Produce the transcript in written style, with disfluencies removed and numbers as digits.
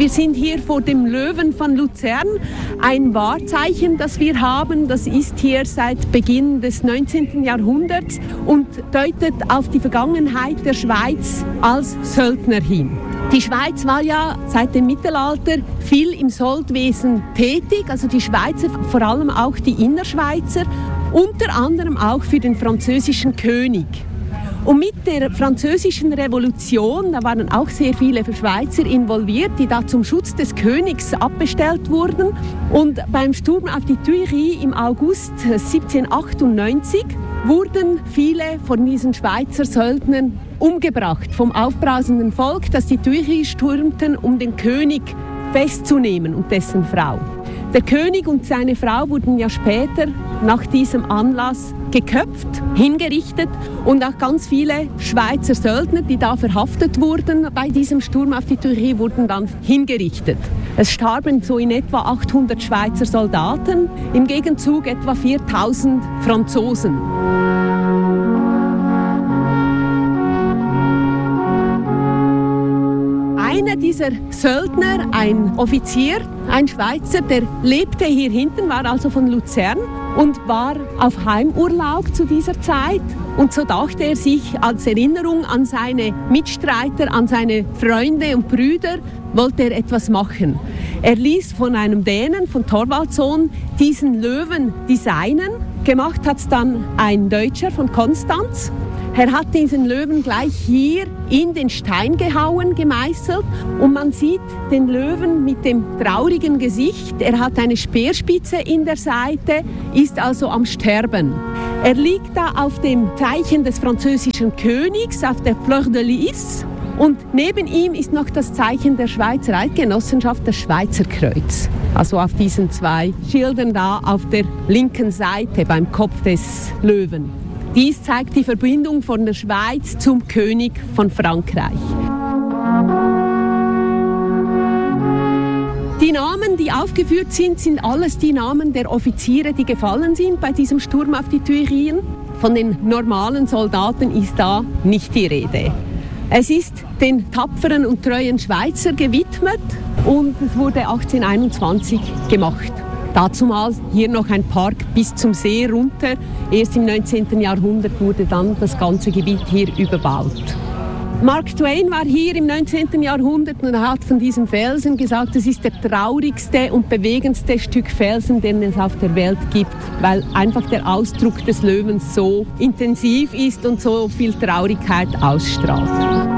Wir sind hier vor dem Löwen von Luzern, ein Wahrzeichen, das wir haben. Das ist hier seit Beginn des 19. Jahrhunderts und deutet auf die Vergangenheit der Schweiz als Söldner hin. Die Schweiz war ja seit dem Mittelalter viel im Soldwesen tätig, also die Schweizer, vor allem auch die Innerschweizer, unter anderem auch für den französischen König. Und mit der französischen Revolution, da waren auch sehr viele Schweizer involviert, die da zum Schutz des Königs abbestellt wurden. Und beim Sturm auf die Tuileries im August 1798 wurden viele von diesen Schweizer Söldnern umgebracht vom aufbrausenden Volk, das die Tuileries stürmten, um den König festzunehmen und dessen Frau. Der König und seine Frau wurden ja später nach diesem Anlass geköpft, hingerichtet und auch ganz viele Schweizer Söldner, die da verhaftet wurden bei diesem Sturm auf die Tuileries, wurden dann hingerichtet. Es starben so in etwa 800 Schweizer Soldaten, im Gegenzug etwa 4000 Franzosen. Einer dieser Söldner, ein Offizier, ein Schweizer, der lebte hier hinten, war also von Luzern und war auf Heimurlaub zu dieser Zeit. Und so dachte er sich als Erinnerung an seine Mitstreiter, an seine Freunde und Brüder, wollte er etwas machen. Er ließ von einem Dänen, von Thorwaldsohn, diesen Löwen designen. Gemacht hat es dann ein Deutscher von Konstanz. Er hat diesen Löwen gleich hier in den Stein gehauen, gemeißelt. Und man sieht den Löwen mit dem traurigen Gesicht. Er hat eine Speerspitze in der Seite, ist also am Sterben. Er liegt da auf dem Zeichen des französischen Königs, auf der Fleur de Lys. Und neben ihm ist noch das Zeichen der Schweizer Eidgenossenschaft, das Schweizer Kreuz. Also auf diesen zwei Schildern da auf der linken Seite beim Kopf des Löwen. Dies zeigt die Verbindung von der Schweiz zum König von Frankreich. Die Namen, die aufgeführt sind, sind alles die Namen der Offiziere, die gefallen sind bei diesem Sturm auf die Tuileries. Von den normalen Soldaten ist da nicht die Rede. Es ist den tapferen und treuen Schweizer gewidmet und es wurde 1821 gemacht. Dazumals hier noch ein Park bis zum See runter. Erst im 19. Jahrhundert wurde dann das ganze Gebiet hier überbaut. Mark Twain war hier im 19. Jahrhundert und er hat von diesem Felsen gesagt, es ist der traurigste und bewegendste Stück Felsen, den es auf der Welt gibt, weil einfach der Ausdruck des Löwens so intensiv ist und so viel Traurigkeit ausstrahlt.